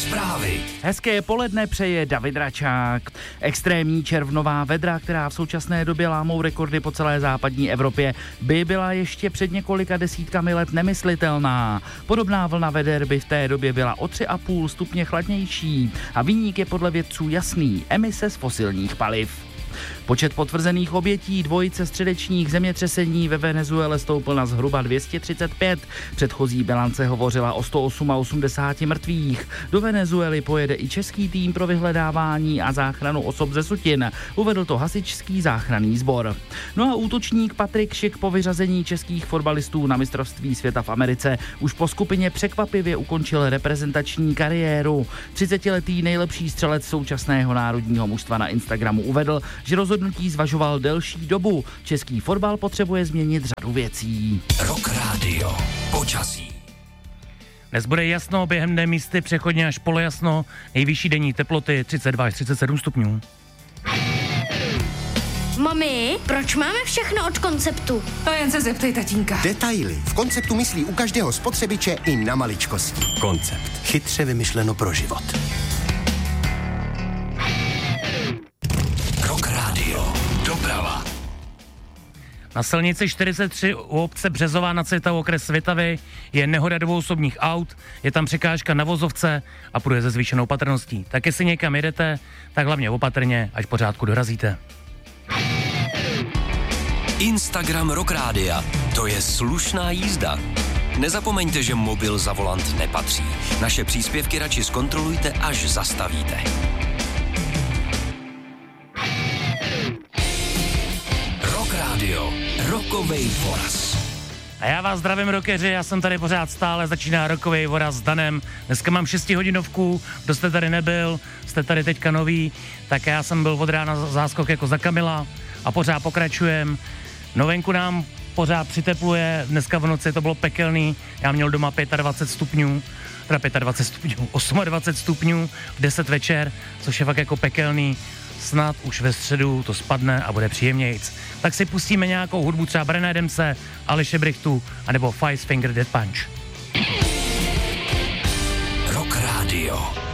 Zprávy. Hezké poledne přeje David Račák. Extrémní červnová vedra, která v současné době lámou rekordy po celé západní Evropě, by byla ještě před několika desítkami let nemyslitelná. Podobná vlna veder by v té době byla o 3,5 stupně chladnější a viník je podle vědců jasný: emise z fosilních paliv. Počet potvrzených obětí dvojice středečních zemětřesení ve Venezuele stoupl na zhruba 235. Předchozí bilance hovořila o 188 mrtvých. Do Venezuely pojede i český tým pro vyhledávání a záchranu osob ze sutin. Uvedl to hasičský záchranný sbor. No a útočník Patrik Schick po vyřazení českých fotbalistů na mistrovství světa v Americe už po skupině překvapivě ukončil reprezentační kariéru. 30letý nejlepší střelec současného národního mužstva na Instagramu uvedl, že rozhodnutí zvažoval delší dobu. Český fotbal potřebuje změnit řadu věcí. Rock Radio. Počasí. Dnes bude jasno, během dne místy přechodně až polojasno, nejvyšší denní teploty 32 až 37 stupňů. Mami, proč máme všechno od Konceptu? To jen se zeptej tatínka. Detaily. V Konceptu myslí u každého spotřebiče i na maličkosti. Koncept. Chytře vymyšleno pro život. Rock Radio. Doprava. Na silnici 43 u obce Březová nad Svitavou, okres Svitavy, je nehoda dvou osobních aut, je tam překážka na vozovce a půjde se zvýšenou patrností. Tak jestli někam jedete, tak hlavně opatrně, ať pořádku dorazíte. Instagram Rock Rádia. To je slušná jízda. Nezapomeňte, že mobil za volant nepatří. Naše příspěvky radši zkontrolujte, až zastavíte. Rock Radio. Rockovej voraz. A já vás zdravím, rockeři, já jsem tady pořád stále, začíná Rockovej voraz s Danem. Dneska mám 6hodinovku, kdo jste tady nebyl, jste tady teďka nový, tak já jsem byl od rána záskok jako za Kamila a pořád pokračujem. Novenku nám pořád přitepluje, dneska v noci to bylo pekelný, já měl doma 25 stupňů, teda 25 stupňů, 28 stupňů v 10 večer, což je fakt jako pekelný. Snad už ve středu to spadne a bude příjemnějc. Tak si pustíme nějakou hudbu, třeba Briana Adamse, Aleše Brichtu, anebo Five Finger Death Punch. Rock Radio.